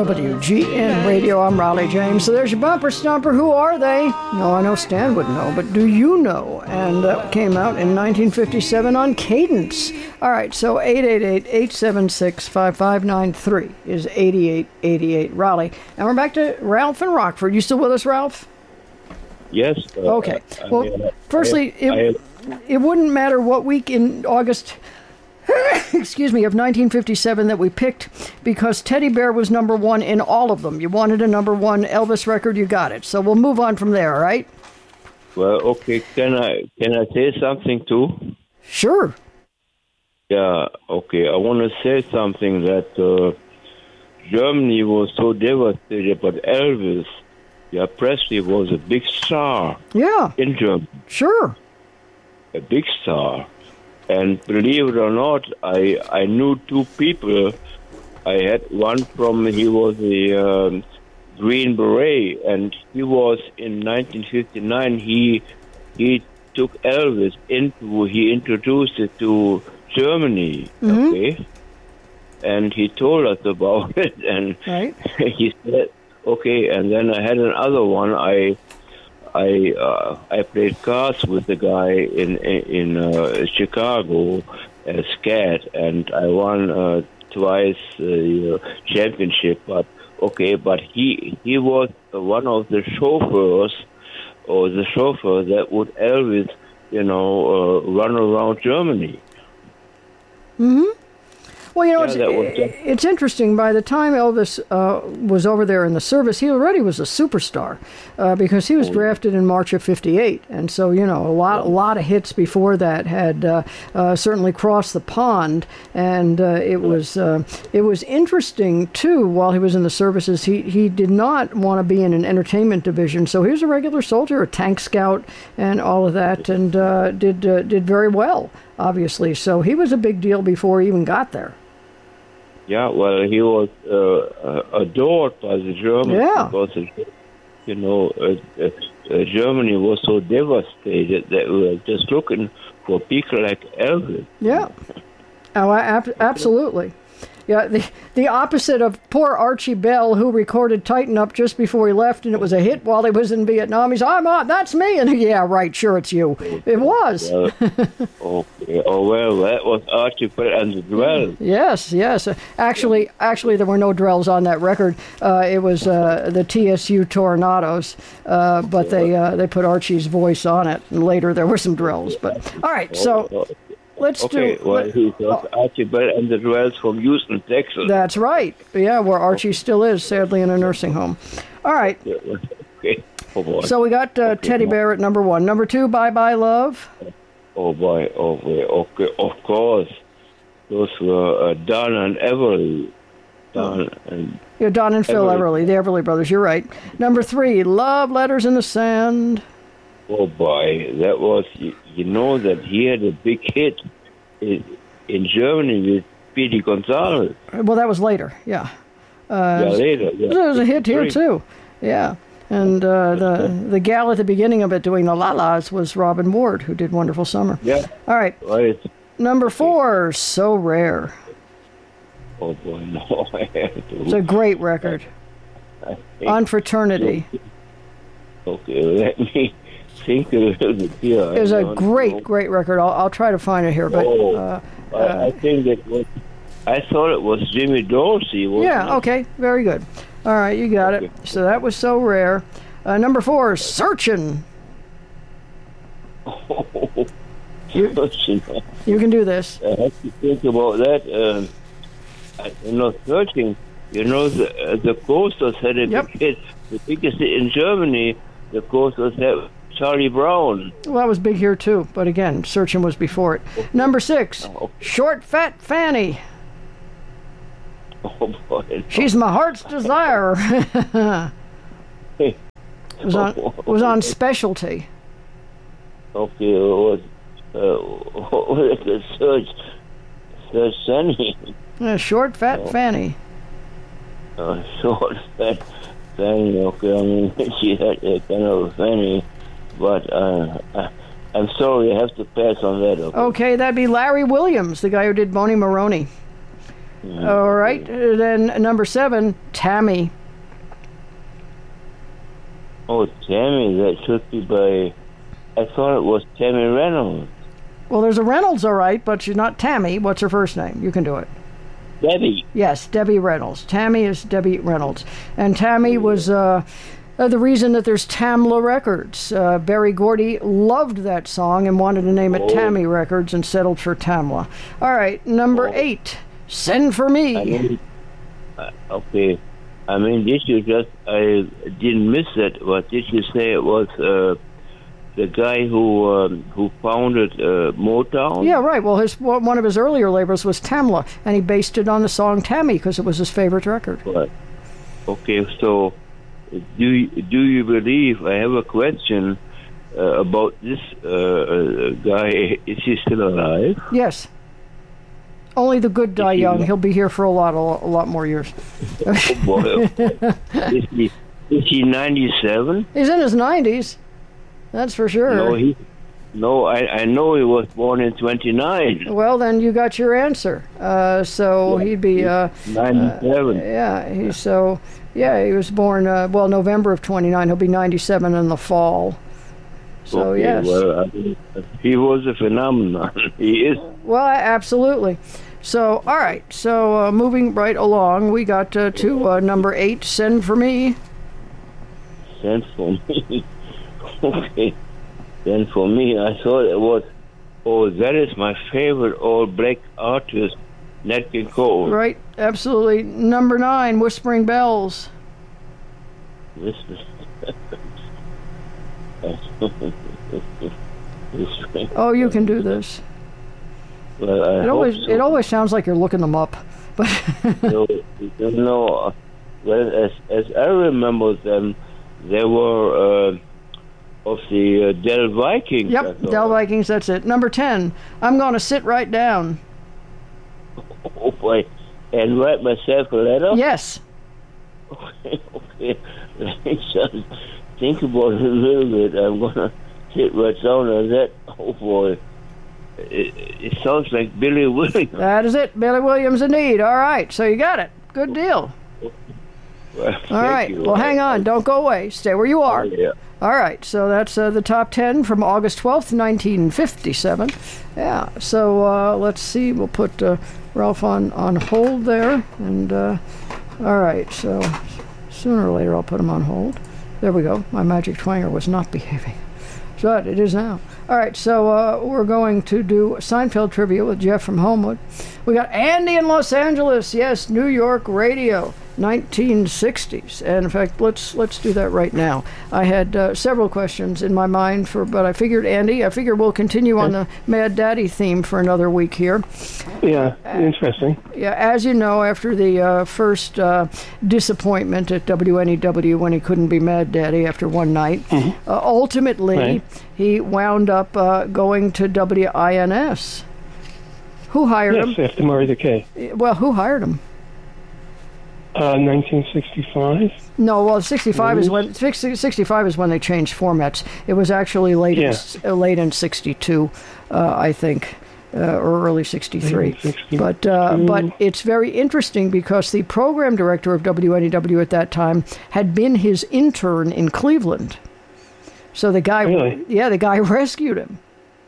WGN Radio. I'm Raleigh James. So there's your bumper stumper. Who are they? No, I know Stan would know, but do you know? And that came out in 1957 on Cadence. All right, so 888-876-5593 is 8888 Raleigh. Now we're back to Ralph in Rockford. You still with us, Ralph? Yes. Okay. Well, firstly, it wouldn't matter what week in August excuse me, of 1957 that we picked, because Teddy Bear was number one in all of them. You wanted a number one Elvis record, you got it. So we'll move on from there, all right? Well, okay. Can I say something too? Sure. Yeah. Okay. I want to say something that Germany was so devastated, but Elvis, Presley was a big star. Yeah. In Germany. Sure. A big star. And believe it or not, I knew two people. I had one he was a Green Beret, and he was in 1959. He took Elvis he introduced it to Germany, okay? And he told us about it, and right. He said, okay, and then I had another one. I played cards with the guy in Chicago as Scat, and I won twice the championship. But he was one of the chauffeurs, or the chauffeur that would Elvis, run around Germany. Mm-hmm. Well, it's interesting. By the time Elvis was over there in the service, he already was a superstar because he was drafted in March of '58, and so a lot of hits before that had certainly crossed the pond. And it was interesting too. While he was in the services, he did not want to be in an entertainment division, so he was a regular soldier, a tank scout, and all of that, and did very well, obviously. So he was a big deal before he even got there. Yeah, well, he was adored by the Germans because, Germany was so devastated that we were just looking for people like Elvis. Yeah, absolutely. Yeah, the opposite of poor Archie Bell, who recorded Tighten Up just before he left, and it was a hit while he was in Vietnam. He's, that's me. And yeah, right, sure, it's you. It was. Okay. Oh, well, that was Archie Bell and the Drells. Yes. Actually, there were no Drells on that record. It was the TSU Tornadoes, but they put Archie's voice on it, and later there were some Drells. But all right, so... He was Archie Bell and the Drells from Houston, Texas. That's right. Yeah, where Archie still is, sadly, in a nursing home. All right. Okay. Oh, boy. So we got Teddy Bear at number one. Number two, Bye Bye Love. Oh, boy. Okay. Of course. Those were Don and Everly. Don and Phil Everly, the Everly Brothers. You're right. Number three, Love Letters in the Sand. Oh, boy. That was, that he had a big hit in Germany with Speedy Gonzalez. Well, that was later, yeah. Later. Yeah. There was a hit here, too. Yeah. And the gal at the beginning of it doing the la-las was Robin Ward, who did Wonderful Summer. Yeah. All right. Number four, So Rare. Oh, boy, no. It's a great record. On Fraternity. Okay, let me... think a little bit here. It was a great record. I'll try to find it here, but I think I thought it was Jimmy Dorsey. Yeah. Okay. Very good. All right, you got it. So that was So Rare. Number four, Searchin'. Searching. You can do this. I have to think about that. Searching. The Coasters had a big hit. The biggest hit in Germany. The Coasters had Charlie Brown. Well, that was big here, too. But again, Searching was before it. Number six, Short Fat Fanny. Oh, boy. No. She's my heart's desire. It was on Specialty. Okay, it was Search Fanny. Short Fat Fanny. Short Fat Fanny. Okay, I mean, she had a kind of a fanny. But I'm sorry, I have to pass on that. Okay, that'd be Larry Williams, the guy who did Boney Maroney. All right. Then number 7, Tammy. Oh, Tammy, that should be by... I thought it was Tammy Reynolds. Well, there's a Reynolds, all right, but she's not Tammy. What's her first name? You can do it. Debbie. Yes, Debbie Reynolds. Tammy is Debbie Reynolds. And Tammy was the reason that there's Tamla Records. Berry Gordy loved that song and wanted to name it Tammy Records and settled for Tamla. All right, number 8, Send for Me. Okay. I mean, did you just... I didn't miss it, but did you say it was... the guy who founded Motown? Yeah, right. Well, one of his earlier labels was Tamla, and he based it on the song Tammy because it was his favorite record. Right. Okay, so do you believe? I have a question about this guy. Is he still alive? Yes. Only the good die young. He'll be here for a lot more years. Oh boy! Is he 97? He's in his 90s. That's for sure. I know he was born in 29. Well, then you got your answer. So he'd be 97. He was born November of 29. He'll be 97 in the fall. So okay, yes. Well, he was a phenomenon. He is. Well, absolutely. So all right. So moving right along, we got to number 8. Send for Me. Send for Me. Okay. Then for me, I thought it was, that is my favorite all-black artist, Nat King Cole. Right, absolutely. Number 9, Whispering Bells. Oh, you can do this. Well, it always sounds like you're looking them up. But well, as I remember them, they were... of the Del Vikings. Yep, Del Vikings, that's it. Number 10, I'm going to Sit Right Down. Oh, boy. And write myself a letter? Yes. Okay. Let me just think about it a little bit. I'm going to sit right down on that. Oh, boy. It sounds like Billy Williams. That is it. Billy Williams indeed. All right, so you got it. Good deal. Well, all right. You. Well, hang on. Don't go away. Stay where you are. Yeah. All right. So that's the top 10 from August 12th, 1957. Yeah. So let's see. We'll put Ralph on hold there. And all right. So sooner or later, I'll put him on hold. There we go. My magic twanger was not behaving. But it is now. All right, so we're going to do Seinfeld trivia with Jeff from Homewood. We got Andy in Los Angeles. Yes, New York radio, 1960s. And in fact, let's do that right now. I had several questions in my mind but I figured, Andy, we'll continue on the Mad Daddy theme for another week here. Yeah, interesting. Yeah, as you know, after the first disappointment at WNEW when he couldn't be Mad Daddy after one night, ultimately he wound up going to WINS. Who hired him? Yes, after Murray the K. Well, who hired him? 1965. No, well, 65 is when they changed formats. It was actually late in 62, I think, or early 63. But it's very interesting because the program director of WNEW at that time had been his intern in Cleveland. So the guy, the guy rescued him.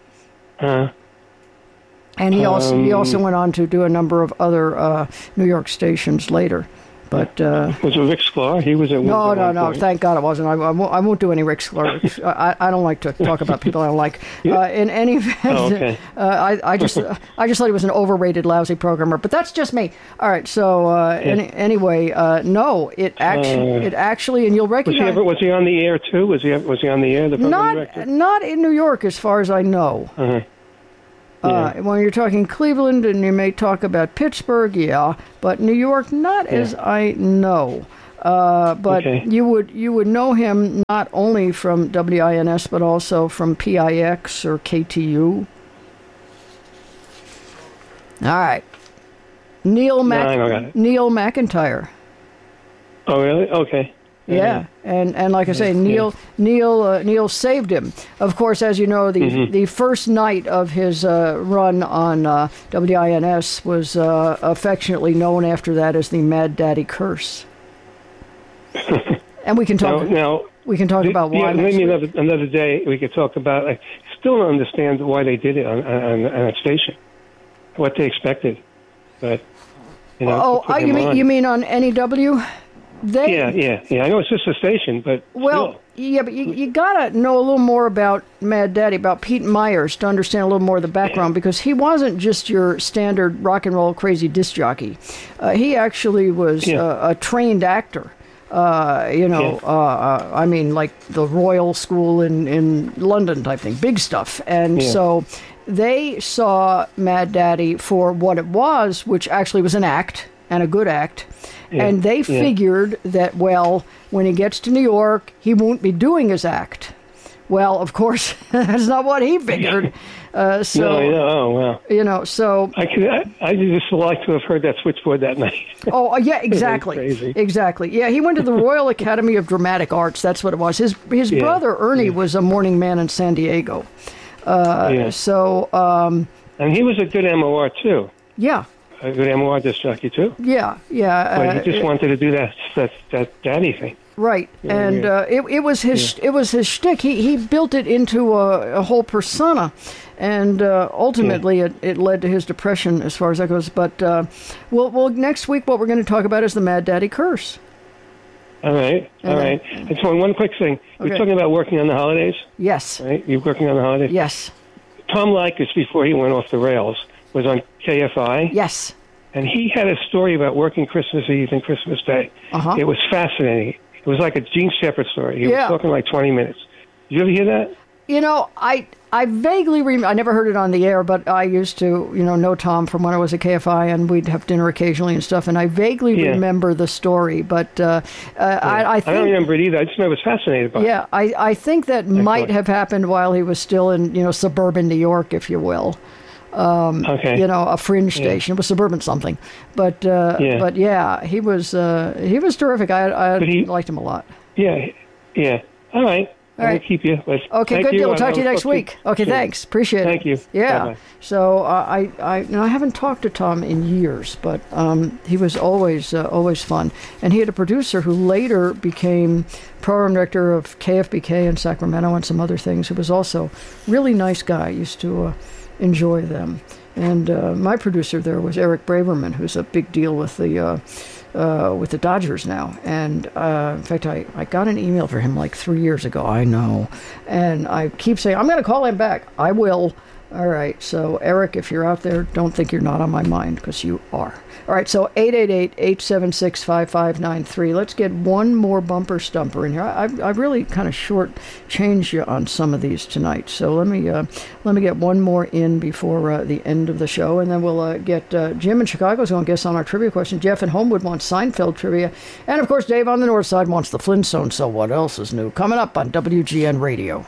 And he also went on to do a number of other New York stations later. But was it Rick Sklar? He was at no. Thank God it wasn't. I won't do any Rick Sklar. I don't like to talk about people I don't like. In any event, I just thought he was an overrated, lousy programmer. But that's just me. All right. So anyway, no, it actually, and you'll recognize. Was he on the air too? Was he on the air? The program director? Not in New York, as far as I know. When you're talking Cleveland, and you may talk about Pittsburgh, but New York, not as I know. But you would know him not only from WINS, but also from PIX or KTU. All right, Neil McIntyre. Oh, really? Okay. Yeah, and like I say, Neil saved him. Of course, as you know, the first night of his run on WINS was affectionately known after that as the Mad Daddy Curse. And we can talk. We can talk about why. Maybe another day we could talk about. I still don't understand why they did it on that station, what they expected, but you mean on NEW? Yeah. I know it's just a station, but still. Yeah, but you gotta know a little more about Mad Daddy, about Pete Myers, to understand a little more of the background, because he wasn't just your standard rock and roll crazy disc jockey. He actually was a trained actor. I mean, like the Royal School in London type thing, big stuff. And so they saw Mad Daddy for what it was, which actually was an act, and a good act. And they figured that, well, when he gets to New York, he won't be doing his act. Well, of course, that's not what he figured. So I just like to have heard that switchboard that night. Oh, yeah, exactly. Exactly. Yeah, he went to the Royal Academy of Dramatic Arts. That's what it was. His brother, Ernie, was a morning man in San Diego. And he was a good MOR, too. Yeah. A good MOR disc jockey, too. Yeah. But he just wanted to do that daddy thing. Right, and it was his shtick. He built it into a whole persona, and ultimately it led to his depression, as far as that goes. But well, next week what we're going to talk about is the Mad Daddy Curse. All right. I just want one quick thing. We're talking about working on the holidays. Yes. Right. You're working on the holidays. Yes. Tom Likas, before he went off the rails, was on KFI. Yes. And he had a story about working Christmas Eve and Christmas Day. It was fascinating. It was like a Gene Shepard story. He was talking like 20 minutes. Did you ever hear that? You know, I vaguely remember. I never heard it on the air, but I used to, know Tom from when I was at KFI, and we'd have dinner occasionally and stuff. And I vaguely remember the story, but I think, I don't remember it either. I just know I was fascinated by it. Yeah, I think that might have happened while he was still in suburban New York, if you will. A fringe station. It was suburban something, but he was terrific. I liked him a lot. Yeah. All right. I'll keep you. Okay, good deal. We'll talk to you next week. Okay, thanks. Appreciate it. Thank you. Yeah. Bye-bye. So I haven't talked to Tom in years, but he was always fun, and he had a producer who later became program director of KFBK in Sacramento and some other things. Who was also really nice guy. Used to enjoy them. And my producer there was Eric Braverman, who's a big deal with the Dodgers now. And in fact, I got an email for him like 3 years ago. I know. And I keep saying, I'm going to call him back. I will. All right. So, Eric, if you're out there, don't think you're not on my mind, because you are. All right. So, 888-876-5593. Let's get one more bumper stumper in here. I really kind of short-changed you on some of these tonight. So, let me get one more in before the end of the show, and then we'll get Jim in Chicago is going to guess on our trivia question. Jeff in Homewood wants Seinfeld trivia. And, of course, Dave on the North Side wants the Flintstones. So, what else is new? Coming up on WGN Radio.